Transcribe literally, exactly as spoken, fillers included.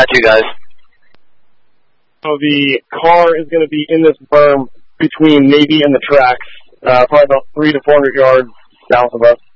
to, guys. So the car is going to be in this berm between Navy and the tracks, uh, probably about three to four hundred yards south of us.